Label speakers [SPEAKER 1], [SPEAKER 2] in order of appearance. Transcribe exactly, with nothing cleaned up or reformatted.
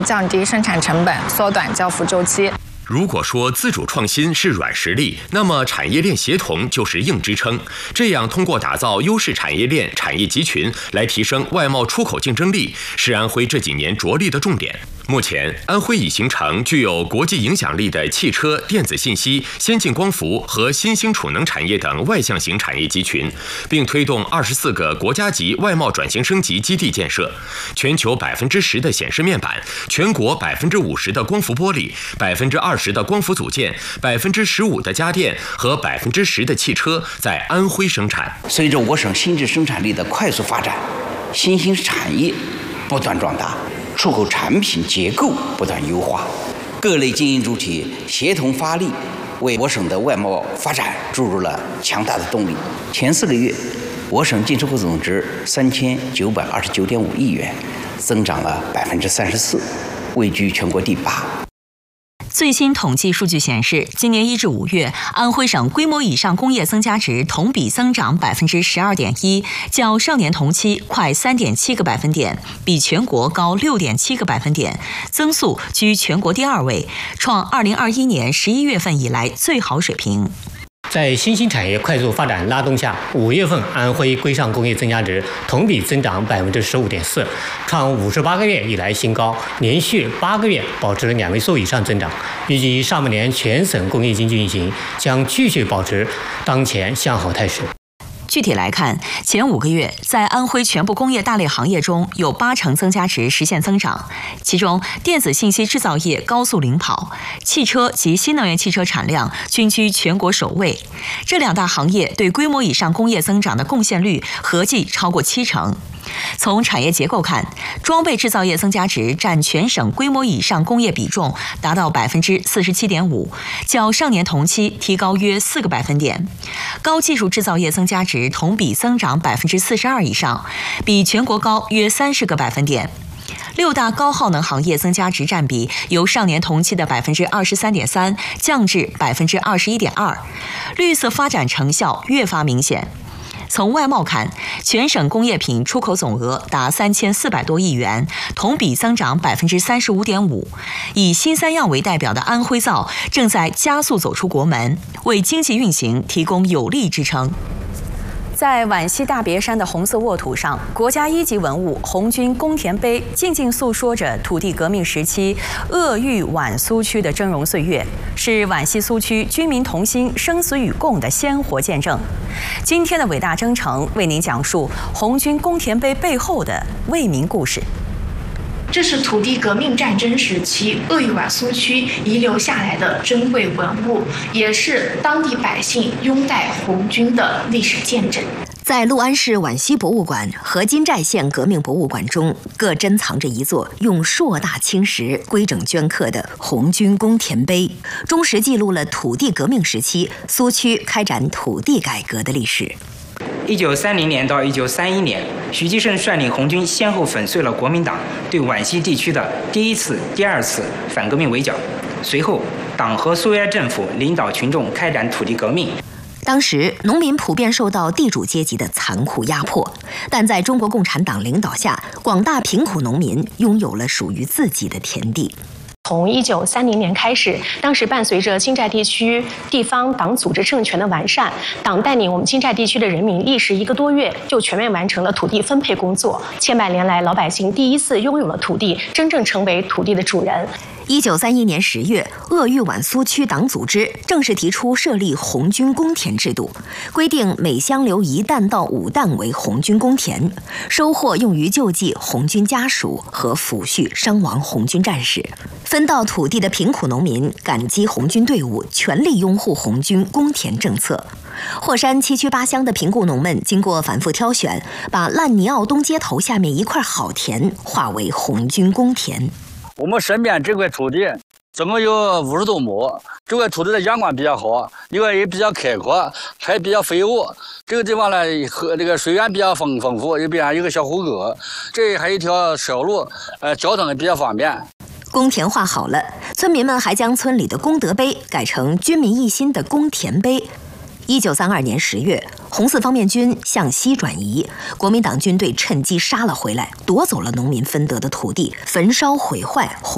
[SPEAKER 1] 降低生产成本，缩短交付周期。
[SPEAKER 2] 如果说自主创新是软实力，那么产业链协同就是硬支撑。这样通过打造优势产业链、产业集群来提升外贸出口竞争力，是安徽这几年着力的重点。目前，安徽已形成具有国际影响力的汽车、电子信息、先进光伏和新兴储能产业等外向型产业集群，并推动二十四个国家级外贸转型升级基地建设。全球百分之十的显示面板，全国百分之五十的光伏玻璃，百分之二十的光伏组件，百分之十五的家电和百分之十的汽车在安徽生产。
[SPEAKER 3] 随着我省新质生产力的快速发展，新兴产业不断壮大，出口产品结构不断优化，各类经营主体协同发力，为我省的外贸发展注入了强大的动力。前四个月，我省进出口总值三千九百二十九点五亿元，增长了百分之三十四，位居全国第八。
[SPEAKER 4] 最新统计数据显示，今年一至五月，安徽省规模以上工业增加值同比增长百分之十二点一，较上年同期快三点七个百分点，比全国高六点七个百分点，增速居全国第二位，创二零二一年十一月份以来最好水平。
[SPEAKER 5] 在新兴产业快速发展拉动下，五月份安徽规上工业增加值同比增长百分之十五点四，创五十八个月以来新高，连续八个月保持两位数以上增长。预计上半年全省工业经济运行将继续保持当前向好态势。
[SPEAKER 4] 具体来看，前五个月在安徽全部工业大类行业中有八成增加值实现增长，其中电子信息制造业高速领跑，汽车及新能源汽车产量均居全国首位。这两大行业对规模以上工业增长的贡献率合计超过七成。从产业结构看，装备制造业增加值占全省规模以上工业比重达到百分之四十七点五，较上年同期提高约四个百分点。高技术制造业增加值同比增长百分之四十二以上，比全国高约三十个百分点。六大高耗能行业增加值占比由上年同期的百分之二十三点三降至百分之二十一点二，绿色发展成效越发明显。从外贸看，全省工业品出口总额达三千四百多亿元，同比增长百分之三十五点五。以新三样为代表的安徽造正在加速走出国门，为经济运行提供有力支撑。在皖西大别山的红色沃土上，国家一级文物红军公田碑静静诉说着土地革命时期鄂豫皖苏区的峥嵘岁月，是皖西苏区军民同心、生死与共的鲜活见证。今天的伟大征程为您讲述红军公田碑背后的为民故事。
[SPEAKER 6] 这是土地革命战争时期鄂豫皖苏区遗留下来的珍贵文物，也是当地百姓拥戴红军的历史见证。
[SPEAKER 7] 在六安市皖西博物馆和金寨县革命博物馆中，各珍藏着一座用硕大青石规整镌刻的红军公田碑，忠实记录了土地革命时期苏区开展土地改革的历史。
[SPEAKER 8] 一九三零年到一九三一年，徐继盛率领红军先后粉碎了国民党对皖西地区的第一次、第二次反革命围剿。随后，党和苏维埃政府领导群众开展土地革命。
[SPEAKER 7] 当时，农民普遍受到地主阶级的残酷压迫，但在中国共产党领导下，广大贫苦农民拥有了属于自己的田地。
[SPEAKER 9] 从一九三零年开始，当时伴随着金寨地区地方党组织政权的完善，党带领我们金寨地区的人民，历时一个多月就全面完成了土地分配工作。千百年来，老百姓第一次拥有了土地，真正成为土地的主人。
[SPEAKER 7] 一九三一年十月，鄂豫皖苏区党组织正式提出设立红军公田制度，规定每乡留一担到五担为红军公田，收获用于救济红军家属和抚恤伤亡红军战士。分到土地的贫苦农民感激红军队伍，全力拥护红军公田政策。霍山七区八乡的贫苦农们经过反复挑选，把烂泥坳东街头下面一块好田划为红军公田。
[SPEAKER 10] 我们身边这块土地总共有五十多亩，这块土地的阳光比较好，另外也比较开阔，还比较肥沃。这个地方呢，和这个水源比较丰丰富，右边有个小湖沟，这还有一条小路，呃，交通也比较方便。
[SPEAKER 7] 公田划好了，村民们还将村里的功德碑改成军民一心的公田碑。一九三二年十月，红四方面军向西转移，国民党军队趁机杀了回来，夺走了农民分得的土地，焚烧毁坏红